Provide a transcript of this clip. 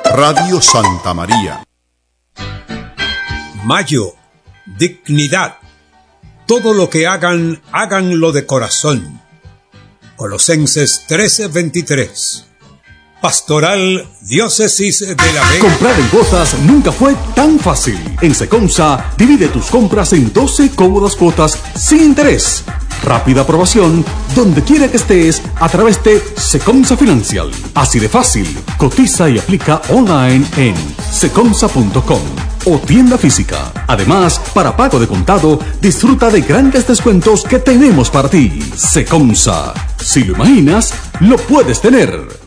Radio Santa María. Mayo, dignidad. Todo lo que hagan, háganlo de corazón. Colosenses 13:23. Pastoral Diócesis de La Vega. Comprar en cuotas nunca fue tan fácil. En Seconsa, divide tus compras en 12 cómodas cuotas sin interés. Rápida aprobación donde quiera que estés a través de Seconsa Financial. Así de fácil. Cotiza y aplica online en seconsa.com o tienda física. Además, para pago de contado, disfruta de grandes descuentos que tenemos para ti. Seconsa. Si lo imaginas, lo puedes tener.